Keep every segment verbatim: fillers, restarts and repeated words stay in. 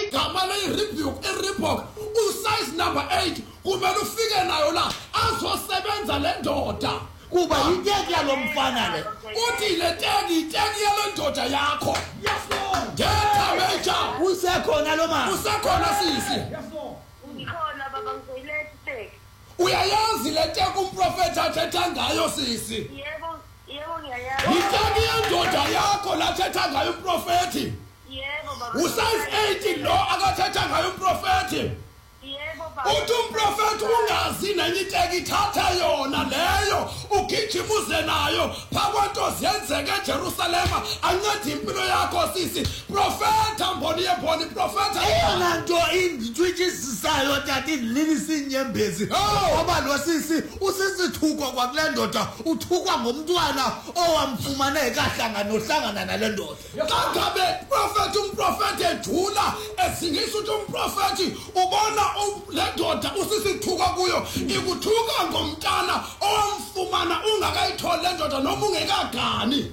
igama le-rebuke i-reebok usize number eight kumele ufike nayo la azosebenza le ndoda kuba yiteki yalo mfana le uthi le teki iteki yale ndoda yakho Yes, Lord. getha meja usekhona lo mama usekhona sisi Yes, Lord. Ngikhona baba ngizoyiletha iteki. uyayazi le teki umprofeti athetha ngayo sisi Yebo, yebo ngiyayazi. iteki yendoda yakho lathetha ngayo umprofeti Yebo baba. usize eight lo akathetha ngayo umprofeti Yebo baba. uthi umprofeti ungazi nenye iteki ithatha yona leyo ugijimuze nayo phakwanto ziyenzeka eJerusalema ancede impilo yakho sisi profeta mboni yemboni profeta eyona nto inditwitshisisayo tata indililisa iinyembezi ngoba lo sisi usisithuko kwakule ndoda uthukwa ngomntwana owamfumane ekahlanga nohlangana nale ndoda xa ngabe profeti umprofeti ejula esingisa ukuthi umprofeti ubona le ndoda usisithuka kuyo ikuthuka ngomntana owamfumana ungakayitholi le ndoda noma ungekagani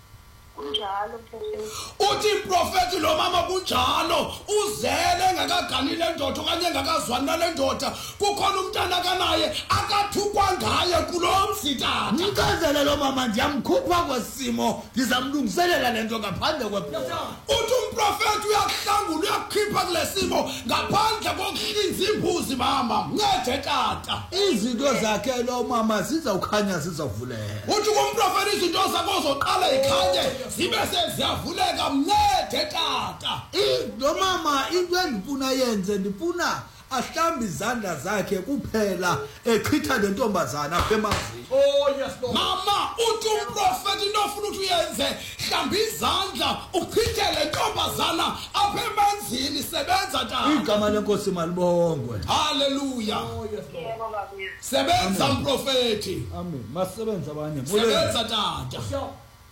Kunjalo mfowethu. uthi iprofeti lo mama kunjalo uzele engakagani le ndoda okanye engakazwani nale ndoda kukhona umntana kanaye akathukwa ngaye kulo msitata mchazele lo mama ndiyamkhupha kwesimo ndizamlungiselela le nto ngaphandle kwebhola uthi umprofeti uyakuhlangula uyakukhipha kule simo ngaphandle kokuhlinza imbuzi mama ncede tata izinto zakhe lo mama zizawukhanya zizawuvuleka uthi kumprofeti izinto zakho zoqala ikhanye zibe seziyavuleka mncede tata lo mama into endifuna yenze ndifuna ahlambe izandla zakhe kuphela echitha le ntombazana apha emanzini Oh, yes, Lord. mama uthi umprofeti into ofuna ukuthi uyenze hlamba izandla uchithe le ntombazana apha emanzini sebenza tata igama lenkosi malibongwe haleluya Oh, yes, Lord. Yebo baba. sebenza mprofeti amen masebenza abanye sebenza tata Shout.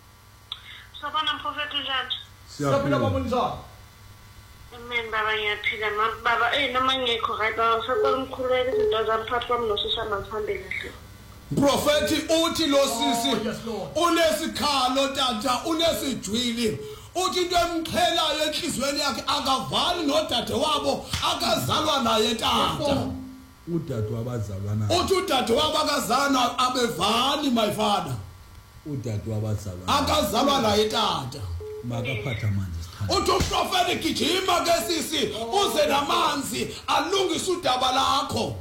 Sabona mfowethu njani? Siyaphila baba njani? Amen baba ngiyaphila mama. Baba eh noma ngekho right baba sakwamkhuleka izinto zamphathi kwami nosishama ngihambe kahle. Profeti uthi lo sisi Oh, yes, Lord. unesikhalo tata unesijwili uthi into emxhelayo enhlizweni yakhe akavali nodade wabo akazalwa naye tata udade wabazalwa naye uthi udade wabo akazalwa abevani my father udade wabazalwa naye akazalwa naye tata makaphatha amanzi sithanda uthi umprofeti gijima ke sisi uze namanzi alungise udaba lakho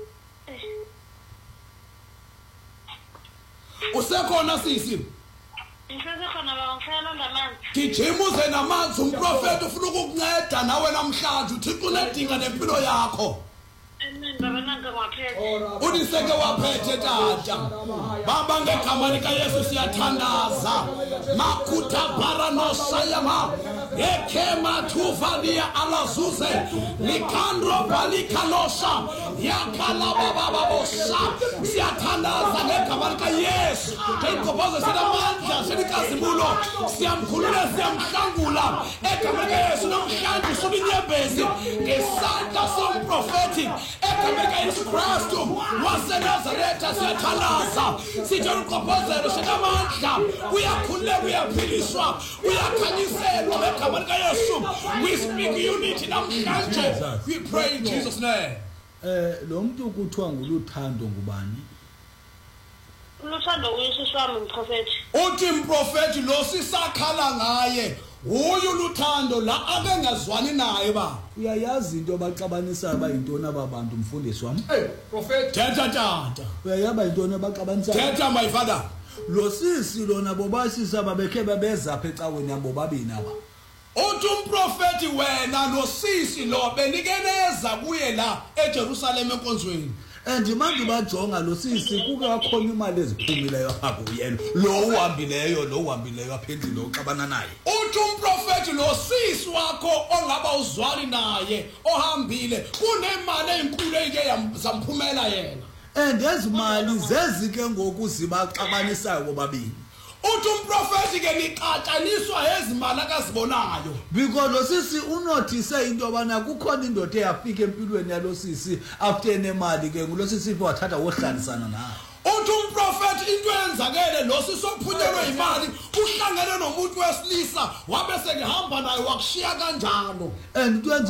usekhona sisi Ngisesekhona baba ngifela ndamanzi. gijima uze namanzi umprofeti ufuna ukukunceda nawe namhlanje uthixo unedinga nempilo yakho Amen baba nanka ngwaphethe. uthi seke waphethe tata baba ngegama likaYesu siyathandaza makutha baranosayama ekema thuvalia alazuze likandro balikalosa yakala baba babosa siyathandaza ngegama likaYesu ngikhoboze sinamandla sinikazimulo siyamkhulula siyamhlangula egama likaYesu namhlanje sulinyembezi ngesandla somprofeti egama likaYesu Kristu waseNazaretha siyathandaza sithi uqophozelo sinamandla uyakhululeka uyaphiliswa uyakhanyiselwa ngegama likaYesu we speak unity namhlanje we pray in Jesus name eh lo muntu kuthiwa nguluthando ngubani Luthando uyisisi wami mprofeti. uthi mprofeti lo sisakhala ngaye huyu luthando la akengazwani naye ba uyayazi into baxabanisayo bayintoni ababantu mfundisi wami Hey, prophet. thetha tata uyayaba intoni abaxabanisayo thetha my father lo sisi lona bobasisi ababekhe babeza apha ecaweni abo babini aba uthi umprofeti wena nosisi lo benikeneza kuye la eJerusalem enkonzweni and manje bajonga lo sisi kuke wakhona imali eziphumileyo apha kuyena lo uhambileyo lo uhambileyo aphendile oxabana naye uthi umprofeti lo sisi wakho ongaba uzwali naye ohambile kunemali ezinkulu eyike zamphumela yena and ezimali zezike ngoku zibaxabanisayo bobabini uthi umprofeti ke niqatshaniswa ezimali akazibonayo because lo sisi unothise into abana kukhona indoda eyafika empilweni yalo sisi after nemali ke ngulo sisi wathatha wohlalisana naye uthi umprofeti into eyenzakele lo sisophunyelwe imali uhlangene nomuntu wesilisa wabe sekehamba naye wakushiya kanjalo and